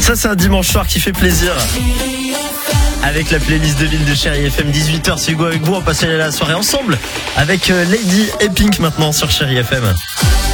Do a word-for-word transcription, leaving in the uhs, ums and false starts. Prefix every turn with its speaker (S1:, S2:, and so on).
S1: Ça, c'est un dimanche soir qui fait plaisir. Avec la playlist de ville de Chérie F M, dix-huit heures, c'est Hugo avec vous. On passe la soirée ensemble avec Lady et Pink maintenant sur Chérie F M.